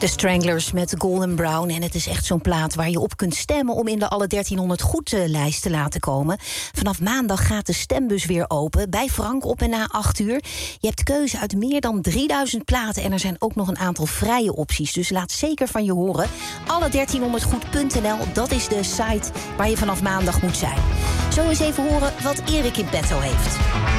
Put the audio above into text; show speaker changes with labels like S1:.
S1: De Stranglers met Golden Brown. En het is echt zo'n plaat waar je op kunt stemmen om in de alle 1300 goed-lijst te laten komen. Vanaf maandag gaat de stembus weer open. Bij Frank op en na 8 uur. Je hebt keuze uit meer dan 3000 platen. En er zijn ook nog een aantal vrije opties. Dus laat zeker van je horen. Alle1300goed.nl, dat is de site waar je vanaf maandag moet zijn. Zo eens even horen wat Erik in petto heeft.